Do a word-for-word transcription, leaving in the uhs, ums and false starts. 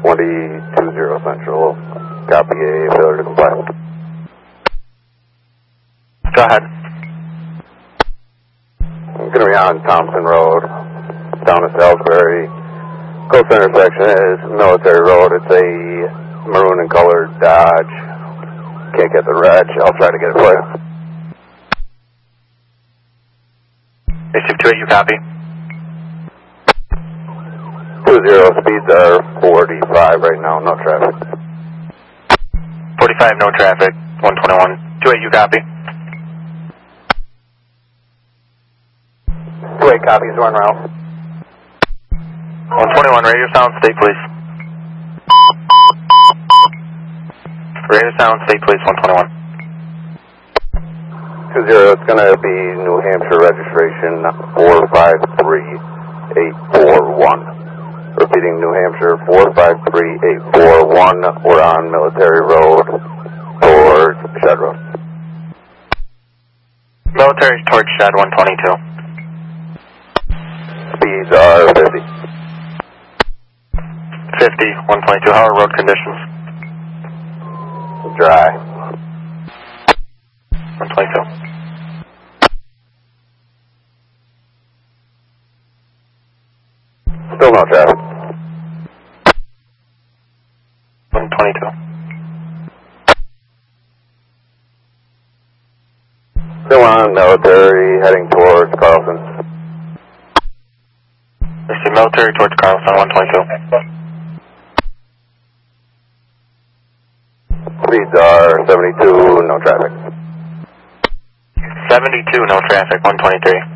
twenty-two zero Central. Copy a failure to comply. Go ahead. I'm going to be on Thompson Road, down to Salisbury. Close intersection is Military Road. It's a maroon and colored Dodge. Can't get the reg. I'll try to get it for you. A six two eight, you copy? two zero, speeds are forty-five right now, no traffic. forty-five, no traffic, one twenty-one. two eight, you copy? two eight copies, one route. one twenty-one, radio sound, state police. Radio sound, state police, one twenty-one. two zero, it's going to be New Hampshire registration four five three eight four one. Repeating, New Hampshire four five three eight four one. We're on Military Road towards Shed Road. Military towards Shed, one twenty-two. Speeds are fifty. fifty, one twenty-two. How are road conditions? Dry. one twenty-two. Still no traffic. one twenty-two. Still on Military, heading towards Carlson. I see Military towards Carlson, one twenty-two. Speeds are seventy-two, no traffic. seventy-two, no traffic, one twenty-three.